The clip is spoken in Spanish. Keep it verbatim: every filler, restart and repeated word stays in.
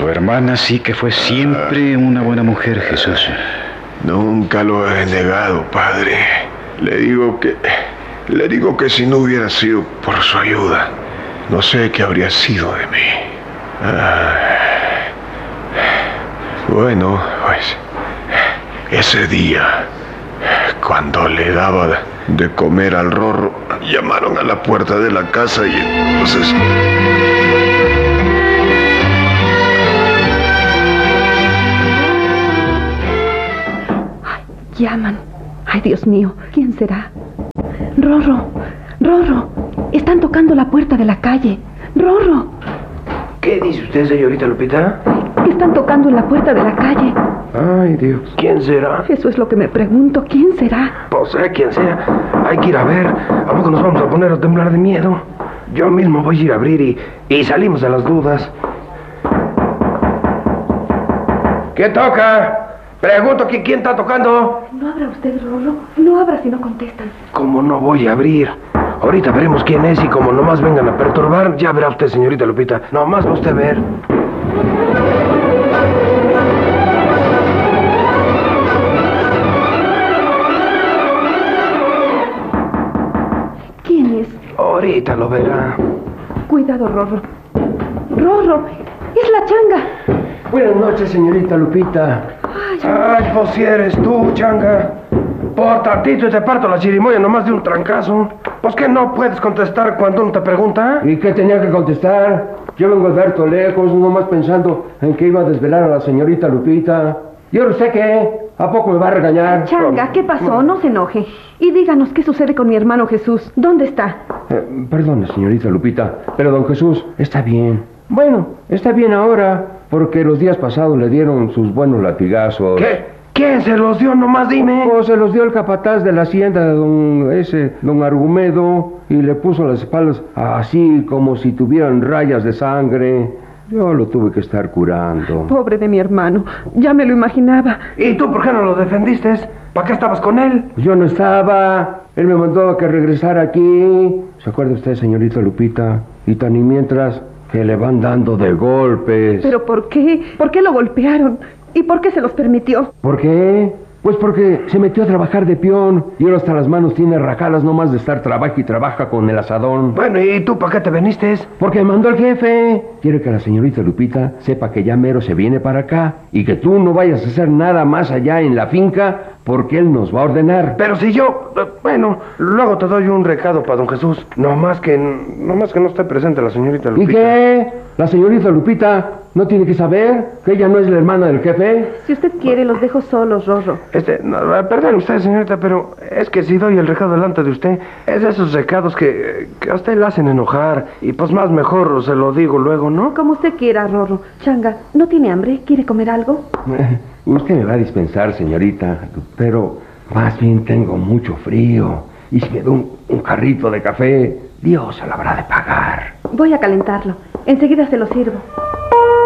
Tu hermana sí que fue siempre una buena mujer, Jesús. Nunca lo he negado, padre. Le digo que... Le digo que si no hubiera sido por su ayuda, no sé qué habría sido de mí. Ah, bueno, pues... Ese día, cuando le daba de comer al Rorro, llamaron a la puerta de la casa y entonces... Llaman. Ay, Dios mío, ¿quién será? Rorro, Rorro, están tocando la puerta de la calle. Rorro. ¿Qué dice usted, señorita Lupita? Que están tocando en la puerta de la calle. Ay, Dios, ¿quién será? Eso es lo que me pregunto, ¿quién será? Pues sea quien sea, hay que ir a ver. ¿A poco nos vamos a poner a temblar de miedo? Yo mismo voy a ir a abrir y, y salimos de las dudas. ¿Qué toca? Pregunto que quién está tocando. No abra usted, Rorro. No abra si no contestan. ¿Cómo no voy a abrir? Ahorita veremos quién es y como nomás vengan a perturbar, ya verá usted, señorita Lupita. Nomás va a usted ver. ¿Quién es? Ahorita lo verá. Cuidado, Rorro. Rorro, es la changa. Buenas noches, señorita Lupita. Ay, Ay, pues si eres tú, changa. Por tantito y te parto la chirimoya nomás de un trancazo. Pues que no puedes contestar cuando uno te pregunta. ¿Y qué tenía que contestar? Yo vengo de harto lejos, nomás pensando en que iba a desvelar a la señorita Lupita. ¿Y ahora usted qué? ¿A poco me va a regañar? Changa, ¿qué pasó? No se enoje. Y díganos qué sucede con mi hermano Jesús. ¿Dónde está? Eh, perdone, señorita Lupita, pero don Jesús está bien. Bueno, está bien ahora, porque los días pasados le dieron sus buenos latigazos. ¿Qué? ¿Quién se los dio? Nomás dime. Pues se los dio el capataz de la hacienda de don ese, don Argumedo, y le puso las espaldas así como si tuvieran rayas de sangre. Yo lo tuve que estar curando. Pobre de mi hermano, ya me lo imaginaba. ¿Y tú por qué no lo defendiste? ¿Para qué estabas con él? Yo no estaba, él me mandó a que regresara aquí. ¿Se acuerda usted, señorita Lupita? Y tan y mientras que le van dando de golpes. ¿Pero por qué? ¿Por qué lo golpearon? ¿Y por qué se los permitió? ¿Por qué? Pues porque se metió a trabajar de peón y ahora hasta las manos tiene rajadas nomás de estar trabaja y trabaja con el asadón. Bueno, ¿y tú para qué te viniste? Porque me mandó el jefe. Quiere que la señorita Lupita sepa que ya mero se viene para acá y que tú no vayas a hacer nada más allá en la finca porque él nos va a ordenar. Pero si yo... Bueno, luego te doy un recado para don Jesús. No más que... No más que no esté presente la señorita Lupita. ¿Y qué? La señorita Lupita no tiene que saber que ella no es la hermana del jefe. Si usted quiere, los dejo solos, Rorro. Este... No, perdón usted, señorita, pero es que si doy el recado delante de usted, es de esos recados que, que a usted le hacen enojar. Y pues más mejor se lo digo luego, ¿no? Como usted quiera, Rorro. Changa, ¿no tiene hambre? ¿Quiere comer algo? Usted me va a dispensar, señorita, pero más bien tengo mucho frío. Y si me da un, un jarrito de café, Dios se lo habrá de pagar. Voy a calentarlo. Enseguida se lo sirvo.